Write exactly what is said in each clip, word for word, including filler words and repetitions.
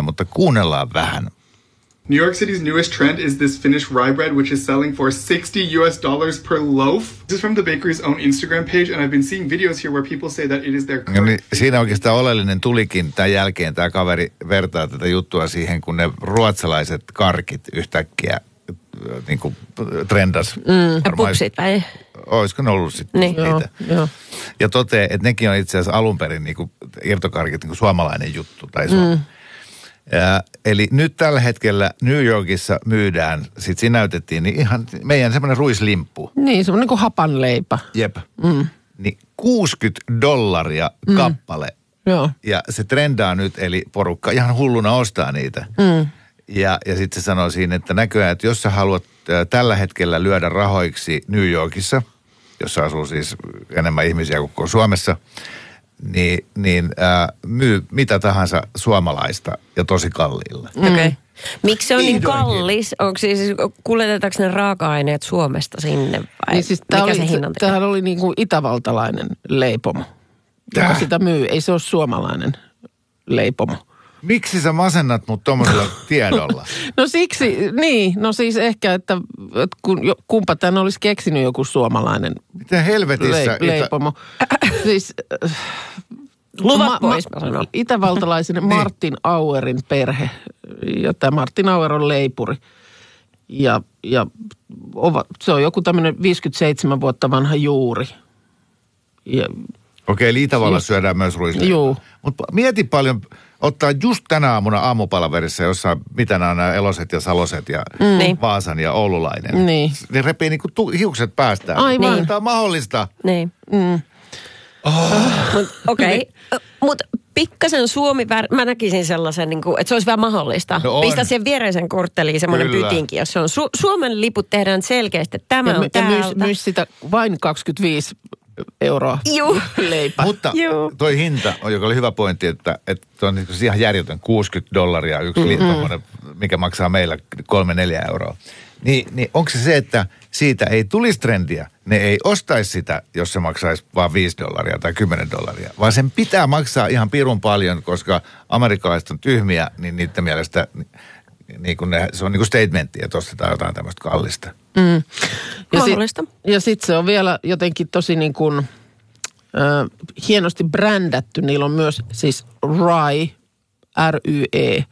mitään, mutta kuunnellaan vähän. New York City's newest trend is this Finnish rye bread, which is selling for sixty U S dollars per loaf. This is from the bakery's own Instagram page, and I've been seeing videos here where people say that it is their... No niin, siinä oikeastaan oleellinen tulikin tämän jälkeen. Tämä kaveri vertaa tätä juttua siihen, kun ne ruotsalaiset karkit yhtäkkiä niin kuin trendas. Mm, pupsit vai? Olisiko ne ollut sitten niin. niitä? Joo, joo. Ja toteaa, että nekin on itse asiassa alun perin niin kuin irtokarkit niin kuin suomalainen juttu. Tai mm. Ja, eli nyt tällä hetkellä New Yorkissa myydään, sit siinä näytettiin, niin ihan meidän semmoinen ruislimppu. Niin, semmoinen kuin hapanleipä. Jep. Mm. Niin kuusikymmentä dollaria mm. kappale. Joo. Ja se trendaa nyt, eli porukka ihan hulluna ostaa niitä. Mm. Ja, ja sitten se sanoo siinä, että näköjään, että jos sä haluat ä, tällä hetkellä lyödä rahoiksi New Yorkissa, jossa asuu siis enemmän ihmisiä kuin Suomessa, niin, niin ää, myy mitä tahansa suomalaista ja tosi kalliilla. Okei. Okay. Miksi se on niin Vihdoinkin. kallis? Onko siis, kuljetetaanko ne raaka-aineet Suomesta sinne vai Niin siis mikä oli, se hinnan tekee? tämähän oli niin kuin itävaltalainen leipomo, Tää? joka sitä myy. Ei se ole suomalainen leipomo. Miksi sä masennat mut tommosella tiedolla? No siksi, niin, no siis ehkä, että, että kun, jo, kumpa tämän olisi keksinyt joku suomalainen Mitä helvetissä? le, leipomo. Siis... Luvat ma, pois, ma, mä sanon. Itävaltalaisen Niin. Martin Auerin perhe. Ja tämä Martin Auer on leipuri. Ja, ja ova, se on joku tämmöinen viisikymmentäseitsemän vuotta vanha juuri. Ja, Okei, eli Itävallassa syödään myös ruisleipää. Juu. Mutta mieti paljon, ottaa just tänä aamuna aamupalaverissa, jossa mitä nämä on nämä Eloset ja Saloset ja Niin. Vaasan ja Oululainen. Niin. Ne repii niinku tu- hiukset päästään. Aivan. Niin. Tämä on mahdollista. Niin. mm, Okei, okay. Mutta pikkasen Suomi, mä näkisin sellaisen, niin kuin, että se olisi vähän mahdollista. No on. Pistä siihen viereisen kortteliin semmoinen Kyllä. pytinki, jos se on Su- Suomen liput tehdään selkeästi, että tämä ja, on my, ja täältä. myis, myis sitä vain kaksikymmentäviisi euroa Juu. leipä. Mutta Joo. toi hinta, on, joka oli hyvä pointti, että, että toi on niin ihan järjetön kuusikymmentä dollaria yksi mm-hmm. liittommoinen, mikä maksaa meillä kolme neljä euroa. Niin, niin onko se se, että siitä ei tulisi trendiä, ne ei ostaisi sitä, jos se maksaisi vain viisi dollaria tai kymmenen dollaria, vaan sen pitää maksaa ihan pirun paljon, koska amerikkalaiset on tyhmiä, niin niiden mielestä niin kun ne, se on niin kuin statementti, että ostetaan jotain tämmöistä kallista. Mm. Ja, Mahdollista. sit, ja sitten se on vielä jotenkin tosi niin kuin äh, hienosti brändätty. Niillä on myös siis Rye, R Y E,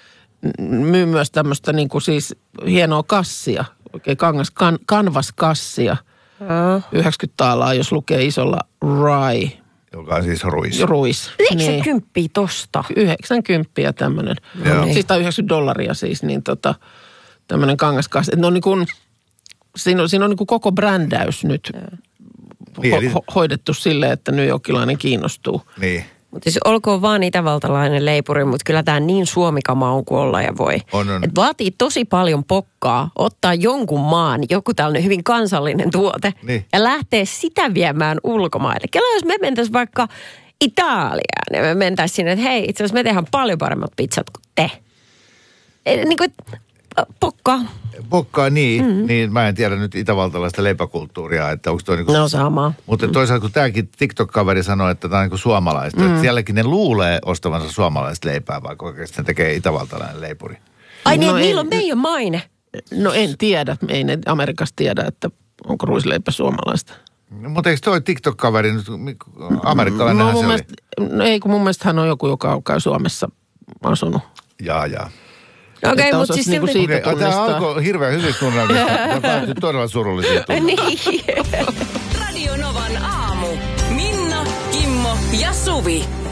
myy myös tämmöistä niin kuin siis hienoa kassia, oikein kangas, kan, kanvaskassia. Oh. yhdeksänkymmentä taalaa, jos lukee isolla Rye. Joka on siis ruis. Ruis. Eikö se kymppii tosta? yhdeksänkymmentä tämmöinen. Joo. Siis tai yhdeksänkymmentä dollaria siis, niin tota, tämmöinen kangaskassi. Ne on niin kuin, siinä on, siinä on niin kuin koko brändäys nyt Niin, eli- ho- ho- hoidettu silleen, että New Yorkilainen kiinnostuu. Niin. Mutta siis olkoon vaan itävaltalainen leipuri, mutta kyllä tämä niin suomikama on kuin olla ja voi. On, on. Et vaatii tosi paljon pokkaa ottaa jonkun maan, joku tällainen hyvin kansallinen tuote, Niin. ja lähteä sitä viemään ulkomaille. Kela jos me mentäisiin vaikka Italiaan ja me mentäisiin sinne, että hei, itse asiassa me tehdään paljon paremmat pizzat kuin te. E, niin kuin, pokkaa. Pokkaa niin, mm-hmm. niin mä en tiedä nyt itävaltalaista leipäkulttuuria, että onko toi niinku... No sama. Mutta toisaalta kun tämäkin TikTok-kaveri sanoi, että tämä on niinku suomalaista, mm. että sielläkin ne luulee ostavansa suomalaista leipää, vaikka oikeasti ne tekee itävaltalainen leipuri. Ai niin, No no ei- niillä on meidän maine. No en tiedä, ei ne Amerikassa tiedä, että onko ruisleipä suomalaista. No, mutta eikö toi TikTok-kaveri nyt, amerikkalainenhan No, mun se oli? mielestä, no ei, kun mun mielestä hän on joku, joka käy Suomessa asunut. Jaa, jaa. Okei, okay, Että mutta osaisi siis niinku silti... siitä Okei, tämä tunnistaa. alkoi hirveän hyvin tunnelmista. Tämä päättyi todella surullisiin tunnelmiin. Niin. Radio Novan aamu. Minna, Kimmo ja Suvi.